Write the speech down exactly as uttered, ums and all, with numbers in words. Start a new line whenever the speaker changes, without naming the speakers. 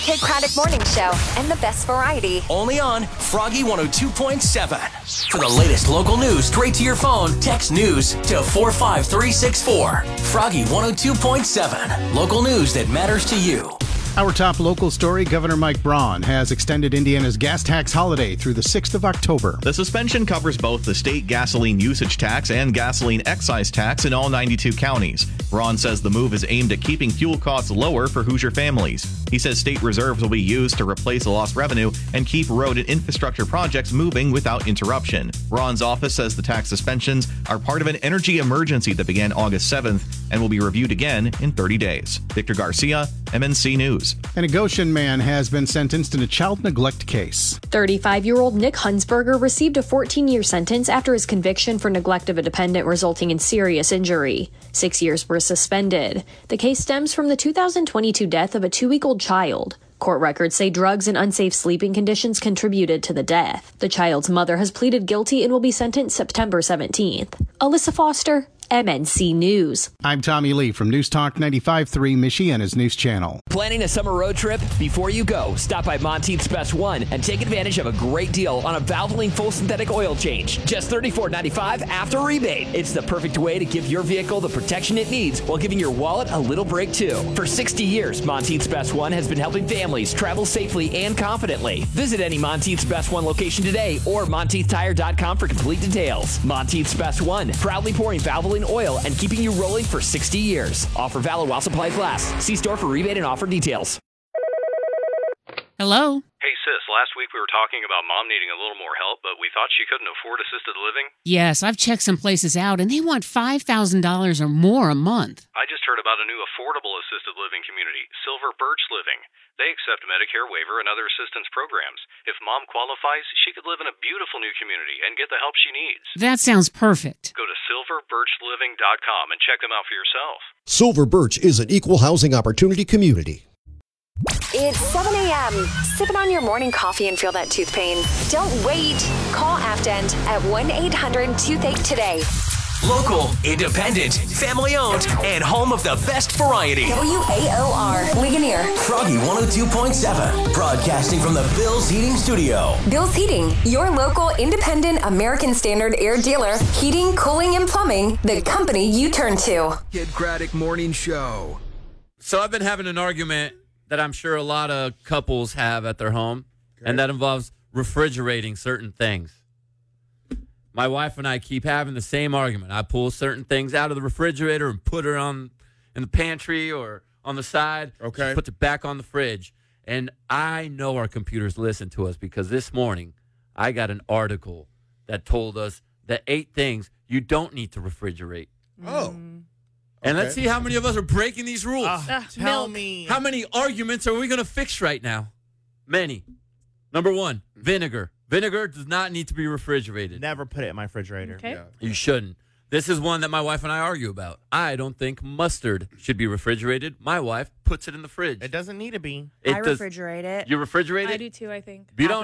Kid Craddock Morning Show and the best variety.
Only on Froggy one oh two point seven. For the latest local news straight to your phone, text news to four five three six four. Froggy one oh two point seven. Local news that matters to you.
Our top local story, Governor Mike Braun has extended Indiana's gas tax holiday through the sixth of October.
The suspension covers both the state gasoline usage tax and gasoline excise tax in all ninety-two counties. Braun says the move is aimed at keeping fuel costs lower for Hoosier families. He says state reserves will be used to replace lost revenue and keep road and infrastructure projects moving without interruption. Braun's office says the tax suspensions are part of an energy emergency that began August seventh and will be reviewed again in thirty days. Victor Garcia, M N C News.
And a Goshen man has been sentenced in a child neglect case.
thirty-five-year-old Nick Hunsberger received a fourteen-year sentence after his conviction for neglect of a dependent resulting in serious injury. Six years were suspended. The case stems from the two thousand twenty-two death of a two-week-old child. Court records say drugs and unsafe sleeping conditions contributed to the death. The child's mother has pleaded guilty and will be sentenced September seventeenth. Alyssa Foster, M N C News.
I'm Tommy Lee from News Talk ninety-five point three, Michiana's news channel.
Planning a summer road trip? Before you go, stop by Monteith's Best One and take advantage of a great deal on a Valvoline full synthetic oil change. Just thirty-four ninety-five after rebate. It's the perfect way to give your vehicle the protection it needs while giving your wallet a little break too. For sixty years, Monteith's Best One has been helping families travel safely and confidently. Visit any Monteith's Best One location today or monteith tire dot com for complete details. Monteith's Best One, proudly pouring Valvoline oil and keeping you rolling for sixty years. Offer valid while supplies last. See store for rebate and offer details.
Hello?
Hey, sis, last week we were talking about mom needing a little more help, but we thought she couldn't afford assisted living.
Yes, I've checked some places out, and they want five thousand dollars or more a month.
I just heard about a new affordable assisted living community, Silver Birch Living. They accept Medicare waiver and other assistance programs. If mom qualifies, she could live in a beautiful new community and get the help she needs.
That sounds perfect.
Go to silver birch living dot com and check them out for yourself.
Silver Birch is an equal housing opportunity community.
It's seven a.m. Sipping on your morning coffee and feel that tooth pain. Don't wait. Call Afdent at one eight hundred toothache today.
Local, independent, family-owned, and home of the best variety.
W A O R, Ligonier.
Froggy one oh two point seven, broadcasting from the Bill's Heating Studio.
Bill's Heating, your local independent American Standard air dealer. Heating, cooling, and plumbing, the company you turn to.
Kid Craddock Morning Show.
So I've been having an argument that I'm sure a lot of couples have at their home, okay, and that involves refrigerating certain things. My wife and I keep having the same argument. I pull certain things out of the refrigerator and put it on in the pantry or on the side.
Okay.
She puts it back on the fridge. And I know our computers listen to us because this morning I got an article that told us the eight things you don't need to refrigerate.
Oh.
And
okay.
let's see how many of us are breaking these rules.
Uh, uh, tell milk. me.
How many arguments are we going to fix right now? Many. Number one, vinegar. Vinegar does not need to be refrigerated.
Never put it in my refrigerator.
Okay.
Yeah.
You shouldn't. This is one that my wife and I argue about. I don't think mustard should be refrigerated. My wife puts it in the fridge.
It doesn't need to be.
It
I
does,
refrigerate it.
You refrigerate it?
I do too, I think.
You don't